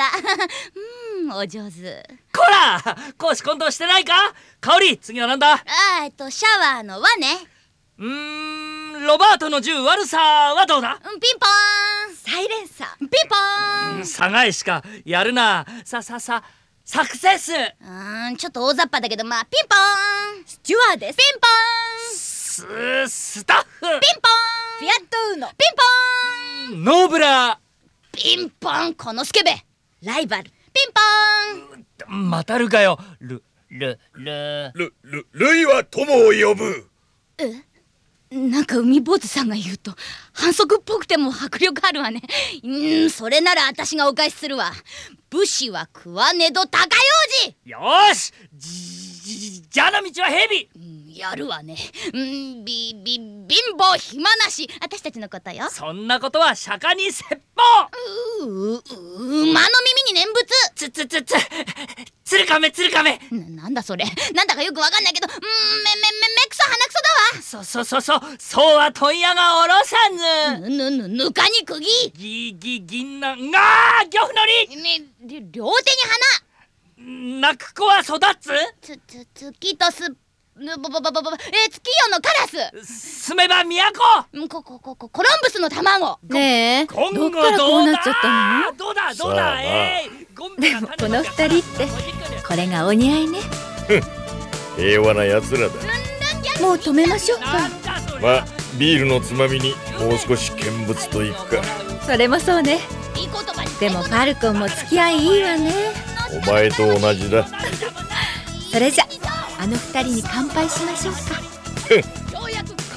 た。お上手。 こら、公私混同してないか。香織、次はなんだ。 シャワーの輪ね。 ロバートの銃悪さはどうだ。 ピンポーン。サイレンサー。ピンポーン。 サガイしかやるな。サクセス。 ちょっと大雑把だけど、まあピンポーン。スチュワーデス。ピンポーン。 スタッフ。 ピンポーン。フィアットウーノ。ピンポーン。 ノーブラ。 ピンポン。このスケベ。ライバル。ピンポーン。 またるかよ。ルイは友を呼ぶ。 なんか海坊主さんが言うと反則っぽくても迫力あるわね。それなら私がお返しするわ。武士は食わねど高用事。 よーし、じゃあの道は蛇。 やるわね。貧乏暇なし。私たちのことよ。 そんなことは釈迦に説法。 馬の耳に念仏。 つるかめ。 なんだそれ。なんだかよくわかんないけど、目くそ鼻くそだわ。 そうは問屋がおろさず。 ぬかに釘。 銀杏が漁夫のり。 両手に泣く子は育つ。 月とす月夜のカラス。 住めば都。 コロンブスの卵。 ねえ、どっからこうなっちゃったの？ どうだ。 でもこの二人ってこれがお似合いね。 平和な奴らだ。 もう止めましょうか。 まあビールのつまみにもう少し見物といくか。 それもそうね。でもファルコンも付き合いいいわね。 お前と同じだ。 それじゃあの二人に乾杯しましょうか。